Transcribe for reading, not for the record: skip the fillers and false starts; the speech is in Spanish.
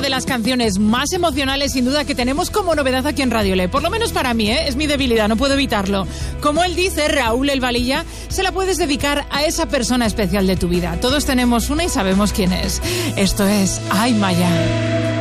de las canciones más emocionales sin duda que tenemos como novedad aquí en Radio Le. Por lo menos para mí, es mi debilidad, no puedo evitarlo. Como él dice, Raúl El Valilla, se la puedes dedicar a esa persona especial de tu vida. Todos tenemos una y sabemos quién es. Esto es Ay Maya.